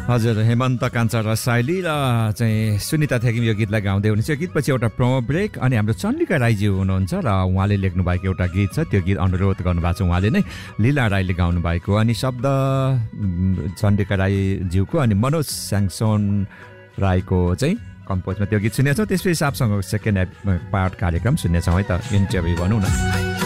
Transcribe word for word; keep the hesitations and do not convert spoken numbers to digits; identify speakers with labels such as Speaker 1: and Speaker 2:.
Speaker 1: हजुर हेमन्त कान्छा र साइली र चाहिँ सुनिता थेगिम यो गीतलाई गाउँदै हुनुहुन्छ। यो गीतपछि एउटा प्रोमो ब्रेक अनि हाम्रो चन्द्रिका राईज्यू हुनुहुन्छ र उहाँले लेख्नु भएको एउटा गीत छ, त्यो गीत अनुरोध गर्नुभएको छ उहाँले नै, लीला राईले गाउनु भएको अनि शब्द चन्द्रिका राईज्यूको अनि मनोज स्याङसोन राईको चाहिँ कम्पोजमा त्यो गीत सुनेछौँ। त्यसपछि सापसँग सेकेन्ड पार्ट कार्यक्रम सुन्नेछौँ है त, इन्टरभ्यू भनौँ न।